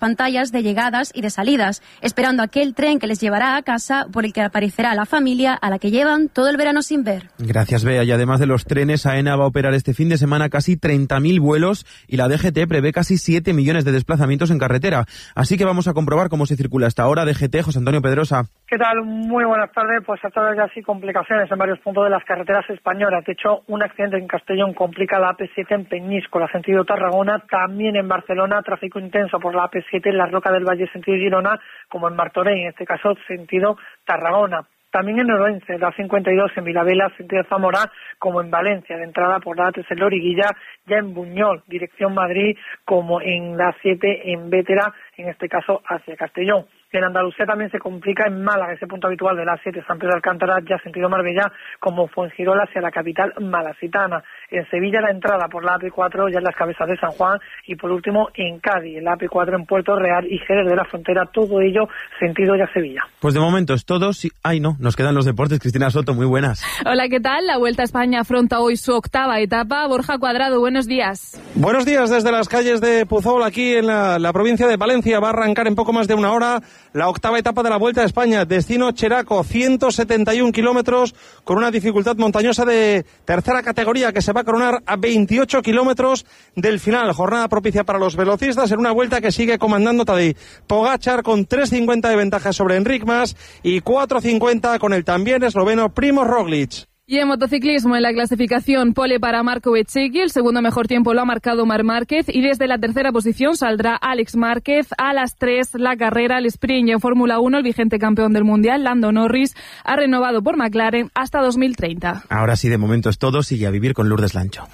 pantallas de llegadas y de salidas, esperando aquel tren que les llevará a casa, por el que aparecerá la familia a la que llevan todo el verano sin ver. Gracias, Bea. Y además de los trenes, AENA va a operar este fin de semana casi 30.000 vuelos y la DGT prevé casi 7 millones de desplazamientos en carretera. Así que vamos a comprobar cómo se circula hasta ahora. DGT, José Antonio Pedrosa. ¿Qué tal? Muy buenas tardes. Pues hasta ahora ya sí complicaciones en varios puntos de las carreteras españolas. De hecho, un accidente en Castellón complica la AP7 en Peñíscola, sentido Tarragona. También en Barcelona, tráfico intenso por la AP7 en la Roca del Valle, sentido Girona, como en Martorell, en este caso sentido Tarragona. También en Orense, la 52 en Vilavela, sentido Zamora, como en Valencia, de entrada por la A3 en Loriguilla, ya en Buñol, dirección Madrid, como en la 7 en Vétera, en este caso hacia Castellón. En Andalucía también se complica en Málaga, ese punto habitual de la 7 San Pedro de Alcántara, ya sentido Marbella, como Fuengirola hacia la capital malacitana. En Sevilla la entrada por la AP4 ya en las Cabezas de San Juan y por último en Cádiz, la AP4 en Puerto Real y Jerez de la Frontera, todo ello sentido ya Sevilla. Pues de momento es todo. Ay no, nos quedan los deportes. Cristina Soto, muy buenas. Hola, ¿qué tal? La Vuelta a España afronta hoy su octava etapa. Borja Cuadrado, buenos días. Buenos días desde las calles de Puzol, aquí en la provincia de Palencia. Va a arrancar en poco más de una hora la octava etapa de la Vuelta a España. Destino Cheraco, 171 kilómetros con una dificultad montañosa de tercera categoría que se va a coronar a 28 kilómetros del final. Jornada propicia para los velocistas en una vuelta que sigue comandando Tadej Pogačar con 3.50 de ventaja sobre Enric Mas y 4.50 con el también esloveno Primož Roglič. Y en motociclismo, en la clasificación, pole para Marco Bezzecchi, el segundo mejor tiempo lo ha marcado Marc Márquez y desde la tercera posición saldrá Alex Márquez. A las 3 la carrera, el sprint, y en Fórmula 1 el vigente campeón del Mundial, Lando Norris, ha renovado por McLaren hasta 2030. Ahora sí, de momento es todo, sigue a vivir con Lourdes Lancho.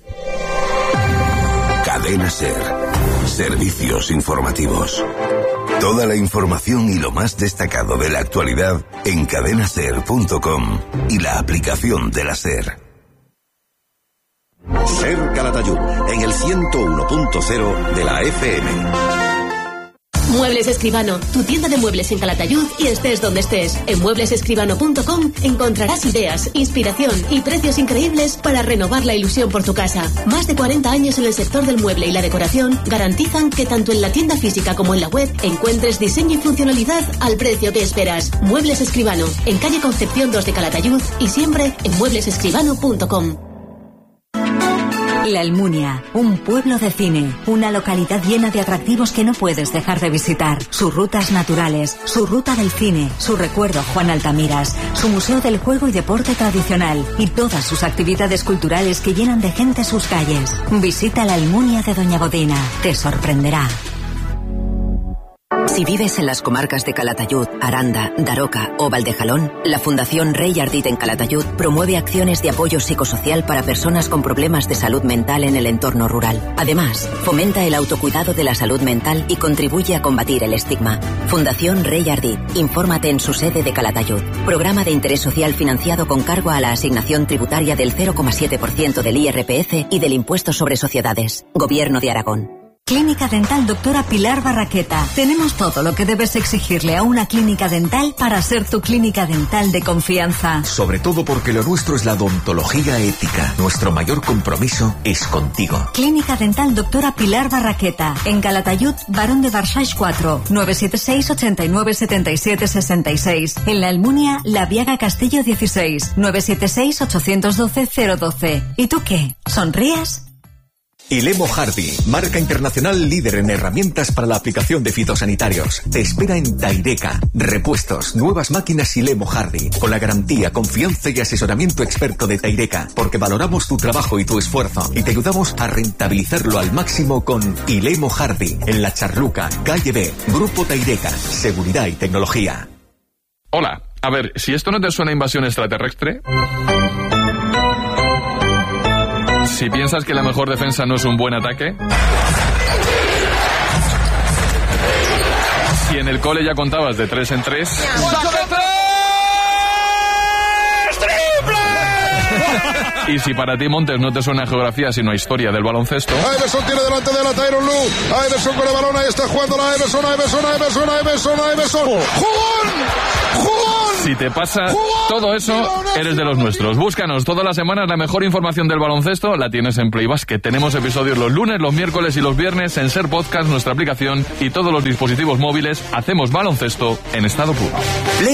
Cadena SER. Servicios informativos. Toda la información y lo más destacado de la actualidad en cadenaser.com y la aplicación de la SER. SER Calatayud, en el 101.0 de la FM. Muebles Escribano, tu tienda de muebles en Calatayud y estés donde estés. En mueblesescribano.com encontrarás ideas, inspiración y precios increíbles para renovar la ilusión por tu casa. Más de 40 años en el sector del mueble y la decoración garantizan que tanto en la tienda física como en la web encuentres diseño y funcionalidad al precio que esperas. Muebles Escribano, en calle Concepción 2 de Calatayud y siempre en mueblesescribano.com. La Almunia, un pueblo de cine, una localidad llena de atractivos que no puedes dejar de visitar. Sus rutas naturales, su ruta del cine, su recuerdo Juan Altamiras, su museo del juego y deporte tradicional y todas sus actividades culturales que llenan de gente sus calles. Visita la Almunia de Doña Godina, te sorprenderá. Si vives en las comarcas de Calatayud, Aranda, Daroca o Valdejalón, la Fundación Rey Ardit en Calatayud promueve acciones de apoyo psicosocial para personas con problemas de salud mental en el entorno rural. Además, fomenta el autocuidado de la salud mental y contribuye a combatir el estigma. Fundación Rey Ardit. Infórmate en su sede de Calatayud. Programa de interés social financiado con cargo a la asignación tributaria del 0,7% del IRPF y del impuesto sobre sociedades. Gobierno de Aragón. Clínica Dental Doctora Pilar Barraqueta. Tenemos todo lo que debes exigirle a una clínica dental para ser tu clínica dental de confianza. Sobre todo porque lo nuestro es la odontología ética. Nuestro mayor compromiso es contigo. Clínica Dental Doctora Pilar Barraqueta. En Calatayud, Barón de Barsach 4, 976 89 77 66. En La Almunia, La Viaga Castillo 16, 976 812 012. ¿Y tú qué? ¿Sonríes? Ilemo Hardy, marca internacional líder en herramientas para la aplicación de fitosanitarios. Te espera en Taireca. Repuestos, nuevas máquinas Ilemo Hardy, con la garantía, confianza y asesoramiento experto de Taireca, porque valoramos tu trabajo y tu esfuerzo y te ayudamos a rentabilizarlo al máximo con Ilemo Hardy, en La Charluca, calle B, Grupo Taireca, seguridad y tecnología. Hola, a ver, si esto no te suena a invasión extraterrestre... Si piensas que la mejor defensa no es un buen ataque. Si en el cole ya contabas de 3 en 3. ¡Saque 3! ¡Triple! Y si para ti, Montes, no te suena a geografía sino a historia del baloncesto. Iverson tiene delante de la Tyronn Lue. Iverson con el balón, ahí está jugando la Iverson. ¡Jugón! Si te pasa todo eso, eres de los nuestros. Búscanos todas las semanas, la mejor información del baloncesto la tienes en Play Basket. Tenemos episodios los lunes, los miércoles y los viernes en Ser Podcast, nuestra aplicación y todos los dispositivos móviles. Hacemos baloncesto en estado puro.